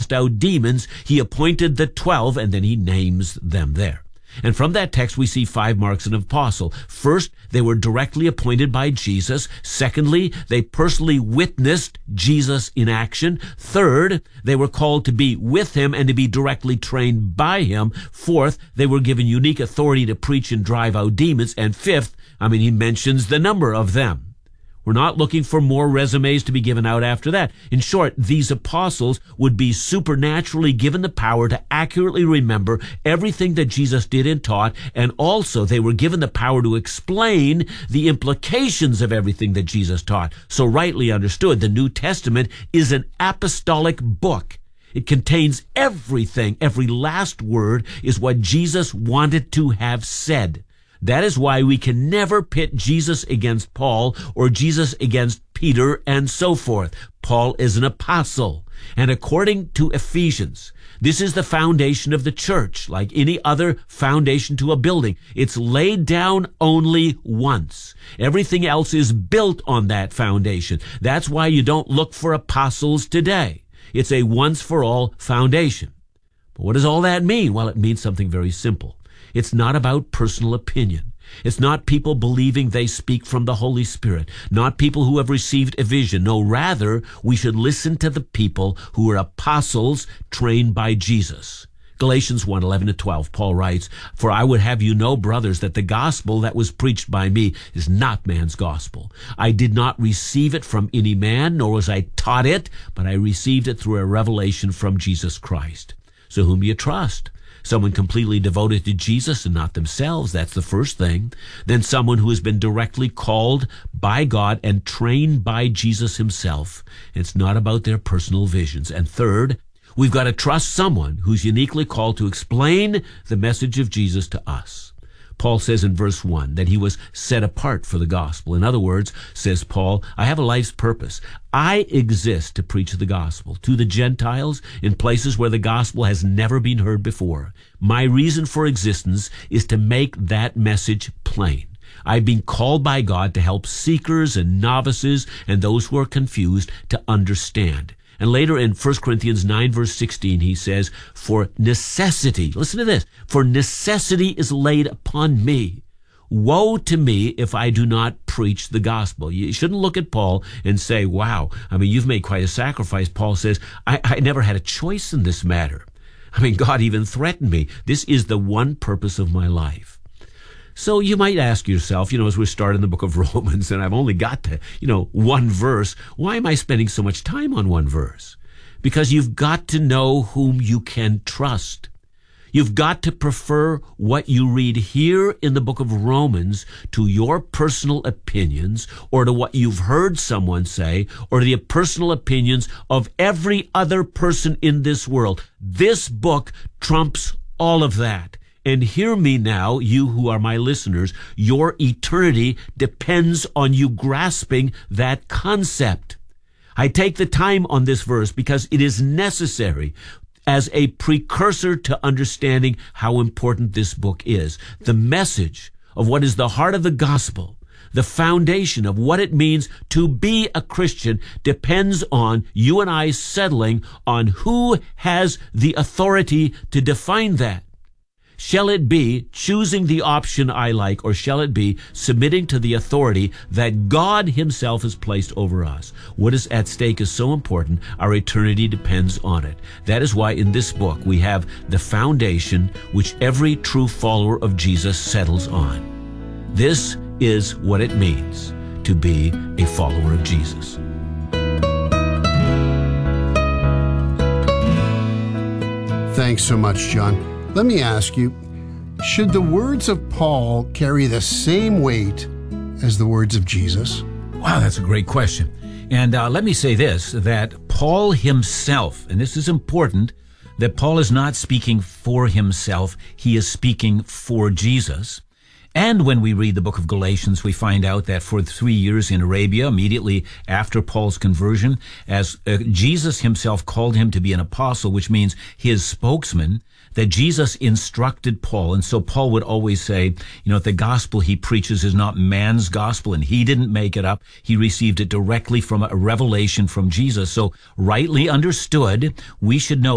cast out demons, he appointed the 12, and then he names them there. And from that text, we see 5 marks of an apostle. First, they were directly appointed by Jesus. Secondly, they personally witnessed Jesus in action. Third, they were called to be with him and to be directly trained by him. Fourth, they were given unique authority to preach and drive out demons. And fifth, he mentions the number of them. We're not looking for more resumes to be given out after that. In short, these apostles would be supernaturally given the power to accurately remember everything that Jesus did and taught, and also they were given the power to explain the implications of everything that Jesus taught. So rightly understood, the New Testament is an apostolic book. It contains everything. Every last word is what Jesus wanted to have said. That is why we can never pit Jesus against Paul or Jesus against Peter and so forth. Paul is an apostle. And according to Ephesians, this is the foundation of the church, like any other foundation to a building. It's laid down only once. Everything else is built on that foundation. That's why you don't look for apostles today. It's a once-for-all foundation. But what does all that mean? Well, it means something very simple. It's not about personal opinion. It's not people believing they speak from the Holy Spirit, not people who have received a vision. No, rather, we should listen to the people who are apostles trained by Jesus. Galatians 1:11-12, Paul writes, "For I would have you know, brothers, that the gospel that was preached by me is not man's gospel. I did not receive it from any man, nor was I taught it, but I received it through a revelation from Jesus Christ." So whom do you trust? Someone completely devoted to Jesus and not themselves. That's the first thing. Then someone who has been directly called by God and trained by Jesus himself. It's not about their personal visions. And third, we've got to trust someone who's uniquely called to explain the message of Jesus to us. Paul says in verse 1 that he was set apart for the gospel. In other words, says Paul, I have a life's purpose. I exist to preach the gospel to the Gentiles in places where the gospel has never been heard before. My reason for existence is to make that message plain. I've been called by God to help seekers and novices and those who are confused to understand. And later in 1 Corinthians 9, verse 16, he says, for necessity, listen to this, for necessity is laid upon me. Woe to me if I do not preach the gospel. You shouldn't look at Paul and say, wow, you've made quite a sacrifice. Paul says, I never had a choice in this matter. God even threatened me. This is the one purpose of my life. So you might ask yourself, as we start in the book of Romans, and I've only got to, one verse, why am I spending so much time on one verse? Because you've got to know whom you can trust. You've got to prefer what you read here in the book of Romans to your personal opinions or to what you've heard someone say or to the personal opinions of every other person in this world. This book trumps all of that. And hear me now, you who are my listeners, your eternity depends on you grasping that concept. I take the time on this verse because it is necessary as a precursor to understanding how important this book is. The message of what is the heart of the gospel, the foundation of what it means to be a Christian depends on you and I settling on who has the authority to define that. Shall it be choosing the option I like, or shall it be submitting to the authority that God himself has placed over us? What is at stake is so important. Our eternity depends on it. That is why in this book we have the foundation which every true follower of Jesus settles on. This is what it means to be a follower of Jesus. Thanks so much, John. Let me ask you, should the words of Paul carry the same weight as the words of Jesus? Wow, that's a great question. And let me say this, that Paul himself, and this is important, that Paul is not speaking for himself, he is speaking for Jesus. And when we read the book of Galatians, we find out that for 3 years in Arabia, immediately after Paul's conversion, as Jesus himself called him to be an apostle, which means his spokesman, that Jesus instructed Paul. And so Paul would always say, the gospel he preaches is not man's gospel, and he didn't make it up. He received it directly from a revelation from Jesus. So rightly understood, we should know